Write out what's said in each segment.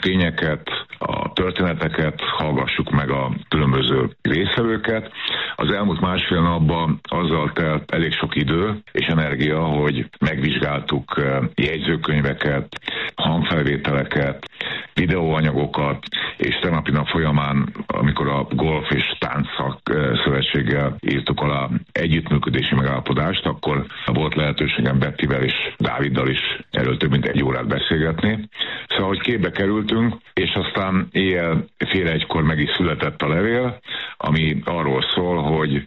tényeket, a történeteket, hallgassuk meg a különböző résztvevőket. Az elmúlt másfél napban azzal telt elég sok idő és energia, hogy megvizsgáltuk jegyzőkönyveket, hangfelvételeket, videóanyagokat, és tegnapi nap folyamán, amikor a Golf és Tánc Szövetséggel írtuk alá együttműködési megállapodást, akkor volt lehetőségem Bettivel és Dáviddal is erről több mint 1 órát beszélgetni. Szóval, hogy képbe kerültünk, és aztán éjjel fél 1-kor meg is született a levél, ami arról szól, hogy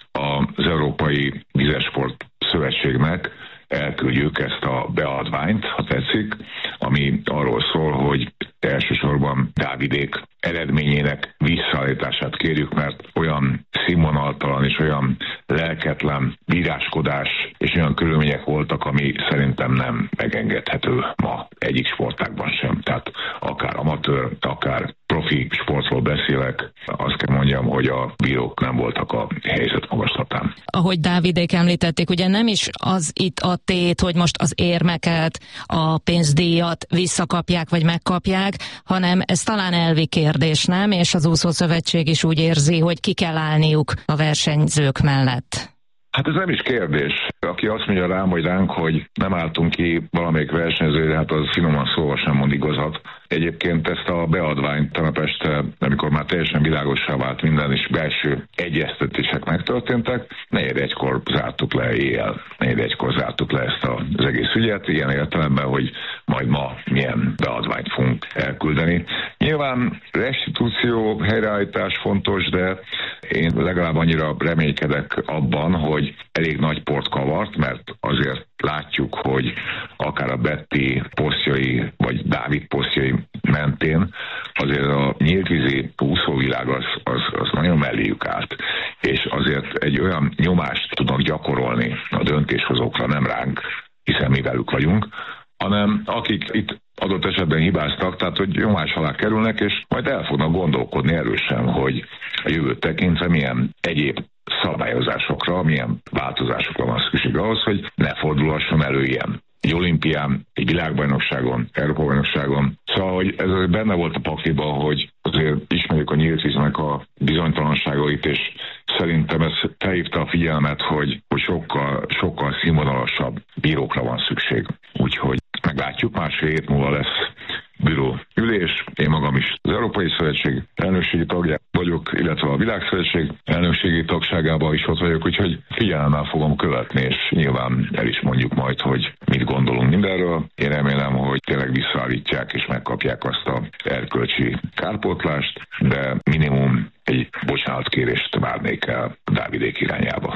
az Európai Vizesport Szövetségnek elküldjük ezt a beadványt, ha tetszik, ami arról szól, hogy elsősorban Dávidék eredményének visszaállítását kérjük, mert olyan színvonaltalan és olyan lelketlen bíráskodás és olyan körülmények voltak, ami szerintem nem megengedhető ma egyik sportágban sem. Tehát akár amatőr, akár profi sportról beszélek, azt kell mondjam, hogy a bírók nem voltak a helyzet magaslatán. Ahogy Dávidék említették, ugye nem is az itt a tét, hogy most az érmeket, a pénzdíjat visszakapják vagy megkapják, hanem ez talán elvi kérdés, nem? És az úszószövetség is úgy érzi, hogy ki kell állniuk a versenyzők mellett. Hát ez nem is kérdés. Aki azt mondja rám, vagy ránk, hogy nem álltunk ki valamelyik versenyzőre, hát az finoman szóval sem mond igazat. Egyébként ezt a beadványt tegnap este, amikor már teljesen világossá vált minden, és belső egyeztetések megtörténtek, 4:01-kor zártuk le éjjel. 4:01-kor zártuk le ezt az egész ügyet, ilyen értelemben, hogy majd ma milyen beadványt fogunk elküldeni. Nyilván restitúció, helyreállítás fontos, de én legalább annyira reménykedek abban, hogy elég nagy port kavart, mert azért látjuk, hogy akár a Betty posztjai, vagy Dávid posztjai mentén azért a nyíltvízi úszóvilág az nagyon melléjük állt. És azért egy olyan nyomást tudnak gyakorolni a döntéshozókra, nem ránk, hiszen mi velük vagyunk, hanem akik itt adott esetben hibáztak, tehát hogy nyomás alá kerülnek, és majd el fognak gondolkodni erősen, hogy a jövőt tekintve milyen egyéb szabályozásokra, milyen változásokra van szükség ahhoz, hogy ne fordulhasson elő ilyen. Egy olimpián, egy világbajnokságon, Európa-bajnokságon. Szóval, hogy ez benne volt a pakliban, hogy azért ismerjük a nyílt víznek a bizonytalanságait, és szerintem ez felhívta a figyelmet, hogy sokkal színvonalasabb bírókra van szükség. Úgyhogy meglátjuk, másfél hét múlva lesz bíró ülés. Én magam is az Európai Szövetség elnökségi tagja vagyok, illetve a Világszövetség elnökségi tagságában is ott vagyok, úgyhogy figyelemmel fogom követni, és nyilván el is mondjuk majd, hogy mit gondolunk mindenről. Én remélem, hogy tényleg visszaállítják és megkapják azt az erkölcsi kárpótlást, de minimum egy bocsánatkérést várnék el Dávidék irányába.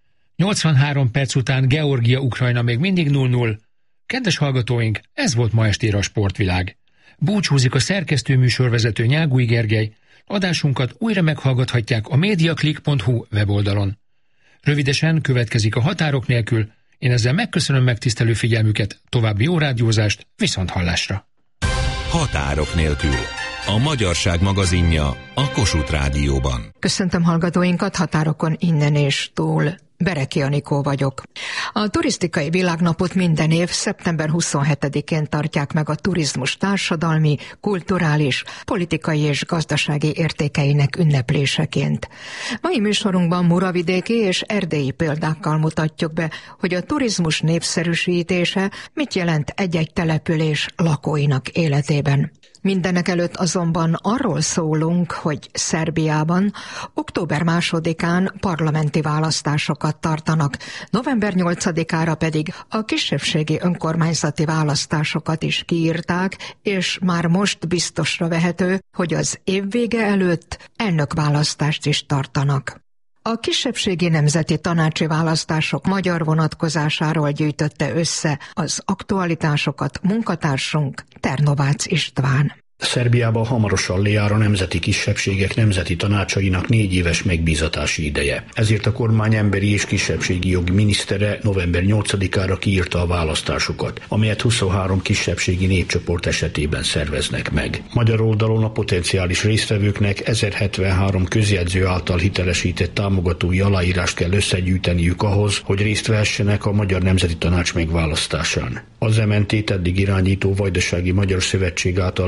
83 perc után Georgia-Ukrajna még mindig 0-0. Kedves hallgatóink, ez volt ma estére a Sportvilág. Búcsúzik a szerkesztő műsorvezető Nyágúj Gergely. Adásunkat újra meghallgathatják a mediaclick.hu weboldalon. Rövidesen következik a Határok nélkül. Én ezzel megköszönöm megtisztelő figyelmüket, további jó rádiózást, viszonthallásra. Határok nélkül. A Magyarság magazinja a Kossuth Rádióban. Köszöntöm hallgatóinkat határokon innen és túl. Bereki Anikó vagyok. A turisztikai világnapot minden év szeptember 27-én tartják meg a turizmus társadalmi, kulturális, politikai és gazdasági értékeinek ünnepléseként. Mai műsorunkban muravidéki és erdélyi példákkal mutatjuk be, hogy a turizmus népszerűsítése mit jelent egy-egy település lakóinak életében. Mindenek előtt azonban arról szólunk, hogy Szerbiában október 2-án parlamenti választásokat tartanak, november 8-ára pedig a kisebbségi önkormányzati választásokat is kiírták, és már most biztosra vehető, hogy az év vége előtt elnökválasztást is tartanak. A kisebbségi nemzeti tanácsi választások magyar vonatkozásáról gyűjtötte össze az aktualitásokat munkatársunk Ternovácz István. Szerbiában hamarosan lejár a nemzeti kisebbségek nemzeti tanácsainak 4 éves megbízatási ideje. Ezért a kormány emberi és kisebbségi jogi minisztere november 8-ára kiírta a választásokat, amelyet 23 kisebbségi népcsoport esetében szerveznek meg. Magyar oldalon a potenciális résztvevőknek 1073 közjegyző által hitelesített támogatói aláírást kell összegyűjteniük ahhoz, hogy részt vehessenek a Magyar Nemzeti Tanács megválasztásán. Az MNT-t eddig irányító Vajdasági Magyar Szövetség által létrehozott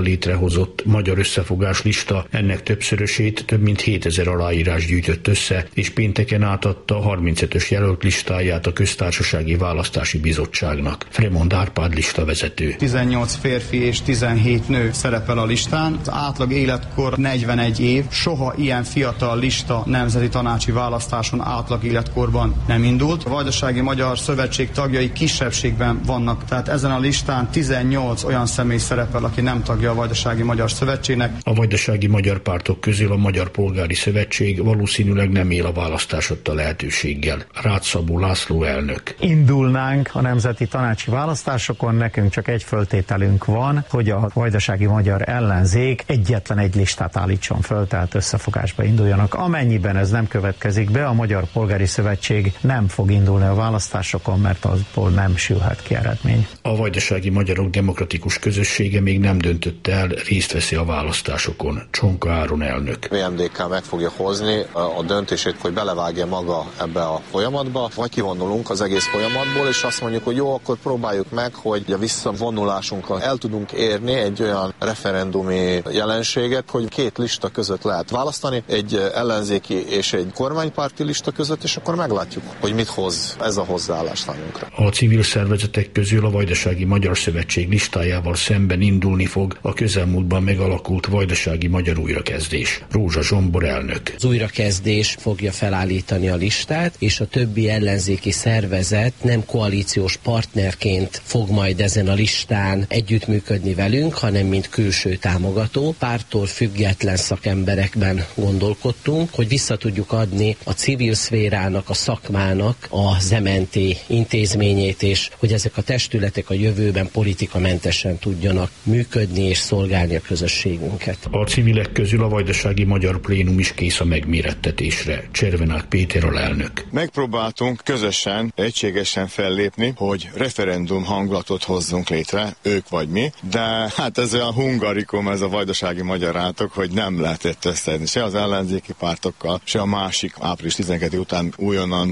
létrehozott Magyar Összefogás lista ennek többszörösét, több mint 7000 aláírás gyűjtött össze, és pénteken átadta 35-ös jelölt listáját a Köztársasági Választási Bizottságnak. Fremond Árpád listavezető. 18 férfi és 17 nő szerepel a listán. Az átlag életkor 41 év. Soha ilyen fiatal lista nemzeti tanácsi választáson átlag életkorban nem indult. A Vajdasági Magyar Szövetség tagjai kisebbségben vannak, tehát ezen a listán 18 olyan személy szerepel, aki nem tagja a Vajdasági Magyar Szövetségnek. A vajdasági magyar pártok közül a Magyar Polgári Szövetség valószínűleg nem él a választás adta lehetőséggel. Rácz Szabó László elnök. Indulnánk a nemzeti tanácsi választásokon, nekünk csak egy föltételünk van, hogy a vajdasági magyar ellenzék egyetlen egy listát állítson föl, tehát összefogásba induljanak. Amennyiben ez nem következik be, a Magyar Polgári Szövetség nem fog indulni a választásokon, mert azból nem sülhet ki eredmény. A Vajdasági Magyarok Demokratikus Közössége még nem döntötte el, részt veszi a választásokon. Csonka Áron elnök. VMDK meg fogja hozni a döntését, hogy belevágja maga ebbe a folyamatba, vagy kivonulunk az egész folyamatból, és azt mondjuk, hogy jó, akkor próbáljuk meg, hogy a visszavonulásunkkal el tudunk érni egy olyan referendumi jelenséget, hogy két lista között lehet választani, egy ellenzéki és egy kormánypárti lista között, és akkor meglátjuk, hogy mit hoz ez a hozzáállás számunkra. A civil szervezetek közül a Vajdasági Magyar Szövetség listájával szemben indulni fog a közelmúltban megalakult Vajdasági Magyar Újrakezdés. Rózsa Zsombor elnök. Az újrakezdés fogja felállítani a listát, és a többi ellenzéki szervezet nem koalíciós partnerként fog majd ezen a listán együttműködni velünk, hanem mint külső támogató. Pártól független szakemberekben gondolkodtunk, hogy vissza tudjuk adni a civil szférának, a szakmának az MNT intézményét, és hogy ezek a testületek a jövőben politikamentesen tudjanak működni és szolgálni a közösségünket. A civilek közül a Vajdasági Magyar Plénum is kész a megmérettetésre. Cservenák Péter alelnök. Megpróbáltunk közösen, egységesen fellépni, hogy referendum hangulatot hozzunk létre, ők vagy mi, de hát ez olyan hungarikum, ez a vajdasági magyarátok, hogy nem lehetett összedni se az ellenzéki pártokkal, se a másik április 12 után újonnan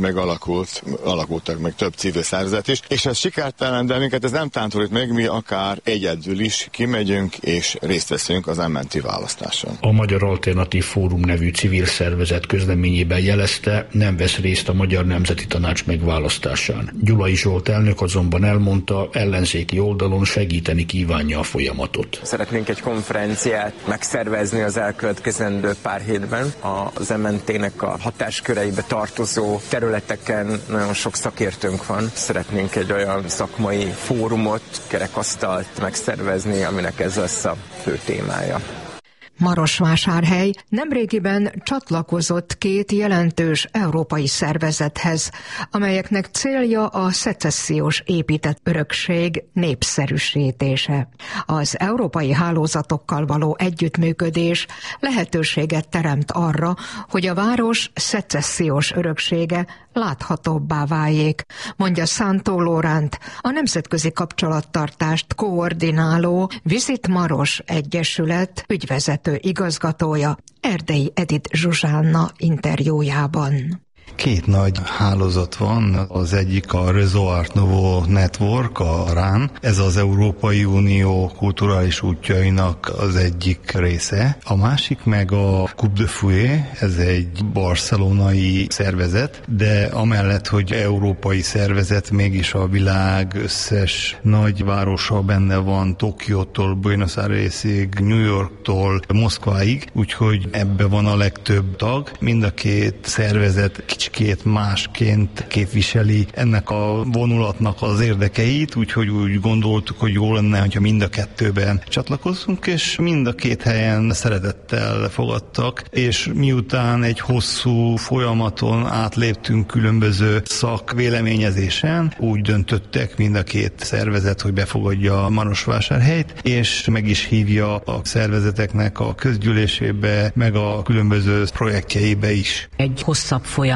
alakultak meg több civil szervezet is, és ez sikertelen, de minket ez nem tántorít meg, mi akár egyedül is kimegyünk és részt veszünk az MNT választáson. A Magyar Alternatív Fórum nevű civil szervezet közleményében jelezte, nem vesz részt a Magyar Nemzeti Tanács megválasztásán. Gyulai Zsolt elnök azonban elmondta, ellenzéki oldalon segíteni kívánja a folyamatot. Szeretnénk egy konferenciát megszervezni az elkövetkezendő pár hétben. Az MNT-nek a hatásköreibe tartozó területeken nagyon sok szakértőnk van. Szeretnénk egy olyan szakmai fórumot, kerekasztalt megszervezni, aminek ez lesz a fő témája. Marosvásárhely nemrégiben csatlakozott két jelentős európai szervezethez, amelyeknek célja a szecessziós épített örökség népszerűsítése. Az európai hálózatokkal való együttműködés lehetőséget teremt arra, hogy a város szecessziós öröksége láthatóbbá váljék, mondja Szántó Lóránt, a nemzetközi kapcsolattartást koordináló Visit Maros Egyesület ügyvezető igazgatója Erdei Edith Zsuzsánna interjújában. Két nagy hálózat van, az egyik a Réseau Art Nouveau Network, a RAN, ez az Európai Unió kulturális útjainak az egyik része. A másik meg a Coupe de Fouet, ez egy barcelonai szervezet, de amellett, hogy európai szervezet, mégis a világ összes nagyvárosa benne van, Tokiótól, Buenos Airesig, New Yorktól, Moszkváig, úgyhogy ebbe van a legtöbb tag. Mind a két szervezet kicsikét másként képviseli ennek a vonulatnak az érdekeit, úgyhogy úgy gondoltuk, hogy jó lenne, hogyha mind a kettőben csatlakozzunk, és mind a két helyen szeretettel fogadtak, és miután egy hosszú folyamaton átléptünk különböző szakvéleményezésen, úgy döntöttek mind a két szervezet, hogy befogadja Marosvásárhelyt, és meg is hívja a szervezeteknek a közgyűlésébe, meg a különböző projektjeibe is. Egy hosszabb folyamat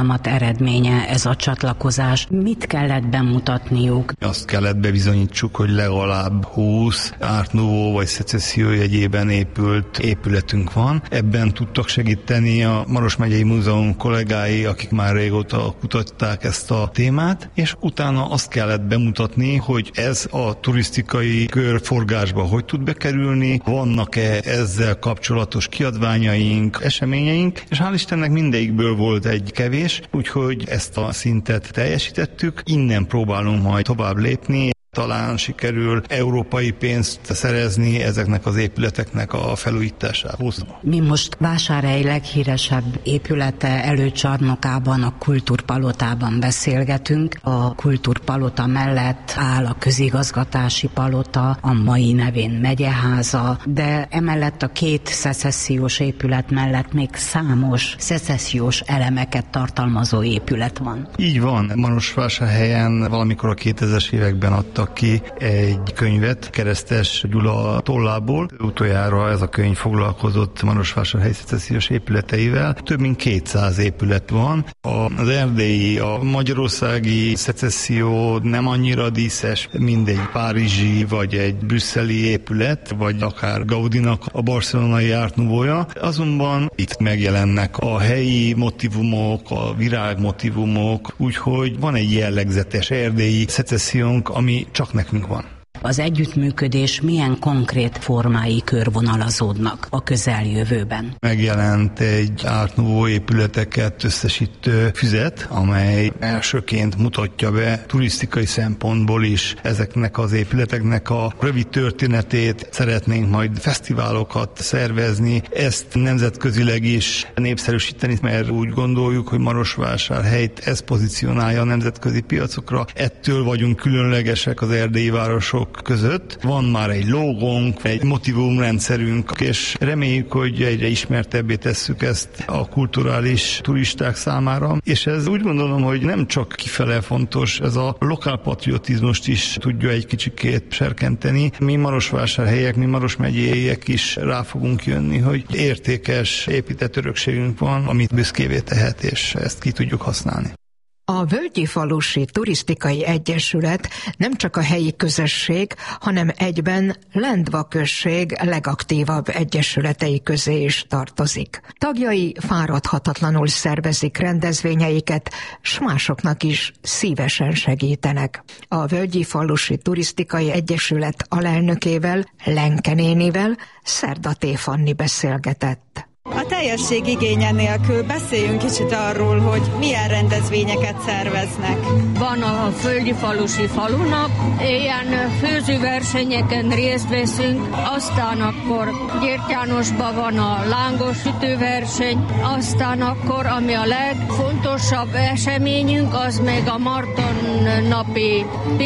folyamat eredménye ez a csatlakozás. Mit kellett bemutatniuk? Azt kellett bebizonyítsuk, hogy legalább 20 Art Nouveau vagy szecesszió jegyében épült épületünk van. Ebben tudtak segíteni a Maros megyei múzeum kollégái, akik már régóta kutatták ezt a témát, és utána azt kellett bemutatni, hogy ez a turisztikai körforgásba hogy tud bekerülni, vannak-e ezzel kapcsolatos kiadványaink, eseményeink, és hál' Istennek mindegyikből volt egy kevés, úgyhogy ezt a szintet teljesítettük. Innen próbálunk majd tovább lépni. Talán sikerül európai pénzt szerezni ezeknek az épületeknek a felújításához. Mi most Vásárhely leghíresebb épülete előcsarnokában, a Kultúrpalotában beszélgetünk. A Kultúrpalota mellett áll a közigazgatási palota, a mai nevén megyeháza, de emellett a két szecessziós épület mellett még számos szecessziós elemeket tartalmazó épület van. Így van. Marosvásárhelyen valamikor a 2000-es években adtak ki egy könyvet Keresztes Gyula tollából. Utoljára ez a könyv foglalkozott Marosvásárhely szecessziós épületeivel. Több mint 200 épület van. Az erdélyi, a magyarországi szecesszió nem annyira díszes, mint egy párizsi vagy egy brüsszeli épület, vagy akár Gaudinak a barcelonai Art Nouveau-ja. Azonban itt megjelennek a helyi motivumok, a virágmotivumok, úgyhogy van egy jellegzetes erdélyi szecessziónk, ami csak nekünk van. Az együttműködés milyen konkrét formái körvonalazódnak a közeljövőben? Megjelent egy Art Nouveau épületeket összesítő füzet, amely elsőként mutatja be turisztikai szempontból is ezeknek az épületeknek a rövid történetét. Szeretnénk majd fesztiválokat szervezni, ezt nemzetközileg is népszerűsíteni, mert úgy gondoljuk, hogy Marosvásárhelyt ez pozícionálja a nemzetközi piacokra. Ettől vagyunk különlegesek az erdélyi városok között. Van már egy logónk, egy motivumrendszerünk, és reméljük, hogy egyre ismertebbé tesszük ezt a kulturális turisták számára, és ez úgy gondolom, hogy nem csak kifele fontos, ez a lokálpatriotizmust is tudja egy kicsikét serkenteni. Mi Marosvásárhelyek, mi Maros megyéiek is rá fogunk jönni, hogy értékes épített örökségünk van, amit büszkévé tehet, és ezt ki tudjuk használni. A Völgyifalusi Turisztikai Egyesület nem csak a helyi közösség, hanem egyben Lendva község legaktívabb egyesületei közé is tartozik. Tagjai fáradhatatlanul szervezik rendezvényeiket, s másoknak is szívesen segítenek. A Völgyifalusi Turisztikai Egyesület alelnökével, Lenke nénivel Szerdaté Fanni beszélgetett. A teljesség igénye nélkül beszéljünk kicsit arról, hogy milyen rendezvényeket szerveznek. Van a Völgyifalusi falunak, ilyen főzőversenyeken részt veszünk, aztán akkor Gyért Jánosban van a lángos sütőverseny, aztán akkor, ami a legfontosabb eseményünk, az meg a Marton napi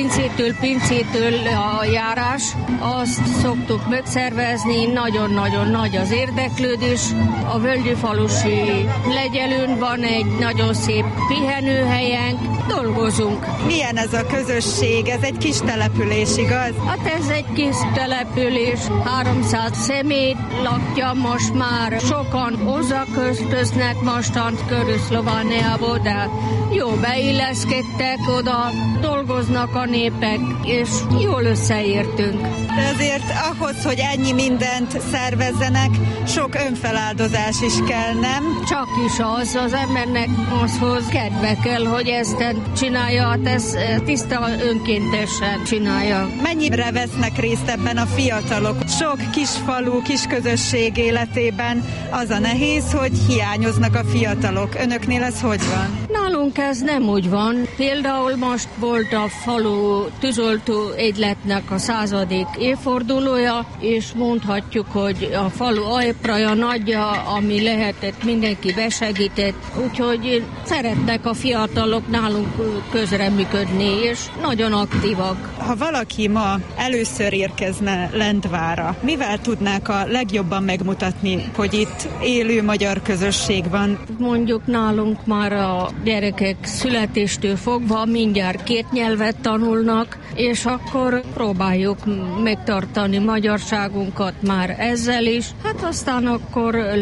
pincétől a járás. Azt szoktuk megszervezni, nagyon-nagyon nagy az érdeklődés. A Völgyifalusi legyelőn van egy nagyon szép pihenőhelyen, dolgozunk. Milyen ez a közösség? Ez egy kis település, igaz? Hát ez egy kis település, 300 személy lakja most már. Sokan hozzáköltöznek mostant Körül-Szlovániából, de jó beilleszkedtek oda, dolgoznak a népek, és jól összeértünk. De azért ahhoz, hogy ennyi mindent szervezzenek, sok önfeláldozás is kell, nem? Csak is az embernek azhoz kedve kell, hogy ezt csinálja, hát ez tiszta önkéntesen csinálja. Mennyire vesznek részt ebben a fiatalok? Sok kis falu, kis közösség életében az a nehéz, hogy hiányoznak a fiatalok. Önöknél ez hogy van? Nálunk ez nem úgy van. Például most volt a falu tűzoltó egyletnek a 100. évfordulója, és mondhatjuk, hogy a falu ajpraja nagyja, ami lehetett, mindenki besegített, úgyhogy szeretnek a fiatalok nálunk közreműködni, és nagyon aktívak. Ha valaki ma először érkezne Lendvára, mivel tudnák a legjobban megmutatni, hogy itt élő magyar közösség van? Mondjuk nálunk már a gyerekek születéstől fogva mindjárt 2 nyelvet tanulnak, és akkor próbáljuk megtartani magyarságunkat már ezzel is. Hát aztán akkor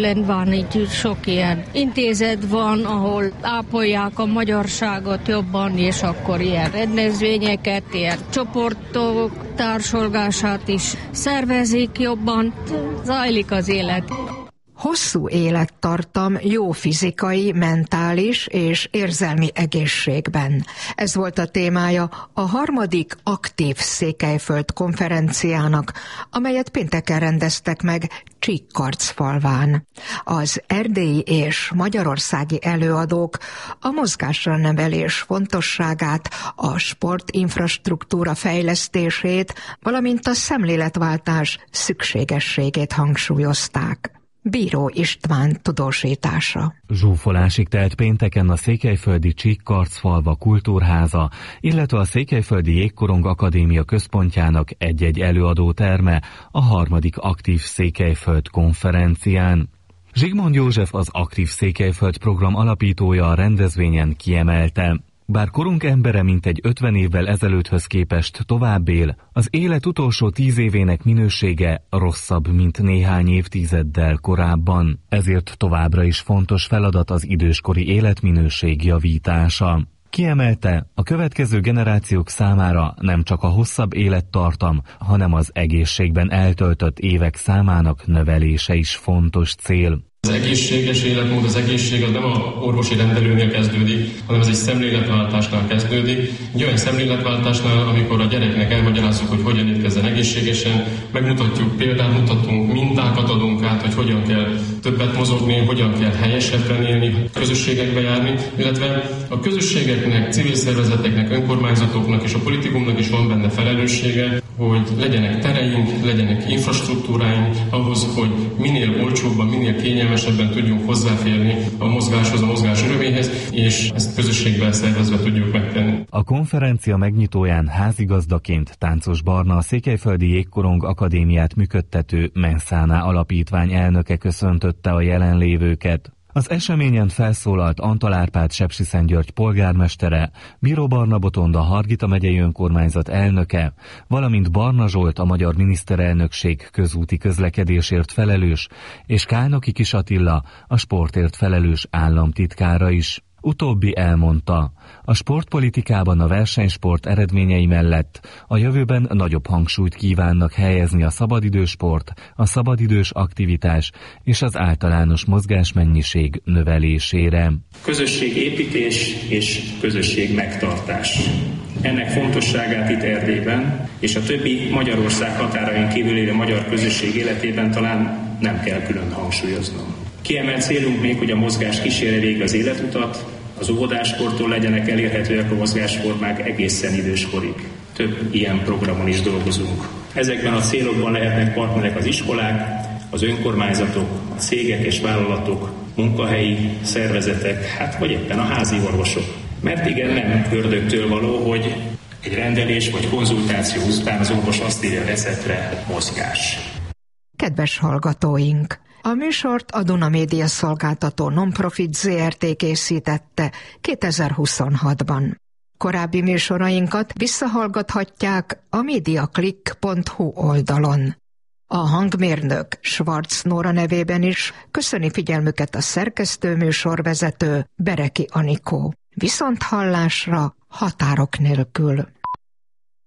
közelben van, így sok ilyen intézet van, ahol ápolják a magyarságot jobban, és akkor ilyen rendezvényeket, ilyen csoportok társalgását is szervezik jobban. Zajlik az élet. Hosszú élettartam jó fizikai, mentális és érzelmi egészségben. Ez volt a témája a 3. aktív Székelyföld konferenciának, amelyet pénteken rendeztek meg Csíkkarcfalván. Az erdélyi és magyarországi előadók a mozgásra nevelés fontosságát, a sportinfrastruktúra fejlesztését, valamint a szemléletváltás szükségességét hangsúlyozták. Bíró István tudósítása. Zsúfolásig telt pénteken a székelyföldi Csíkkarcfalva kultúrháza, illetve a Székelyföldi Jégkorong Akadémia központjának egy-egy előadóterme a 3. aktív Székelyföld konferencián. Zsigmond József, az Aktív Székelyföld program alapítója, a rendezvényen kiemelte: bár korunk embere mintegy 50 évvel ezelőtthöz képest tovább él, az élet utolsó 10 évének minősége rosszabb, mint néhány évtizeddel korábban. Ezért továbbra is fontos feladat az időskori életminőség javítása. Kiemelte, a következő generációk számára nem csak a hosszabb élettartam, hanem az egészségben eltöltött évek számának növelése is fontos cél. Az egészséges életmód, az egészség az nem a orvosi rendelőnél kezdődik, hanem ez egy szemléletváltásnál kezdődik. Egy olyan szemléletváltásnál, amikor a gyereknek elmagyarázzuk, hogy hogyan étkezzen egészségesen, megmutatjuk példát, mutatunk, mintákat adunk át, hogy hogyan kell többet mozogni, hogyan kell helyesebben élni, közösségekbe járni, illetve a közösségeknek, civil szervezeteknek, önkormányzatoknak és a politikumnak is van benne felelőssége, hogy legyenek tereink, legyenek infrastruktúráink ahhoz, hogy minél olcsóbban, minél kényelmesebben tudjunk hozzáférni a mozgáshoz, a mozgás öröméhez, és ezt közösségben szervezve tudjuk megtenni. A konferencia megnyitóján házigazdaként Táncos Barna, a Székelyföldi Jégkorong Akadémiát működtető Menszáná alapítvány elnöke köszöntötte a jelenlévőket. Az eseményen felszólalt Antal Árpád Sepsiszentgyörgy polgármestere, Bíró Barna Botonda Hargita megyei önkormányzat elnöke, valamint Barna Zsolt, a magyar miniszterelnökség közúti közlekedésért felelős, és Kálnoki Kis Attila, a sportért felelős államtitkára is. Utóbbi elmondta, a sportpolitikában a versenysport eredményei mellett a jövőben nagyobb hangsúlyt kívánnak helyezni a szabadidősport, a szabadidős aktivitás és az általános mozgásmennyiség növelésére. Közösségépítés és közösség megtartás. Ennek fontosságát itt Erdélyben és a többi Magyarország határain kívül élő magyar közösség életében talán nem kell külön hangsúlyoznom. Kiemelt célunk még, hogy a mozgás kísérje végig az életutat, az óvodáskortól legyenek elérhetőek a mozgásformák egészen időskorig. Több ilyen programon is dolgozunk. Ezekben a célokban lehetnek partnerek az iskolák, az önkormányzatok, a cégek és vállalatok, munkahelyi szervezetek, vagy éppen a házi orvosok. Mert igen, nem ördögtől való, hogy egy rendelés vagy konzultáció után az orvos azt írja a receptre: mozgás. Kedves hallgatóink! A műsort a Duna Média Szolgáltató Nonprofit Zrt. Készítette 2026-ban. Korábbi műsorainkat visszahallgathatják a mediaclick.hu oldalon. A hangmérnök Schwarz Nóra nevében is köszöni figyelmüket a szerkesztő műsorvezető Bereki Anikó. Viszonthallásra, határok nélkül.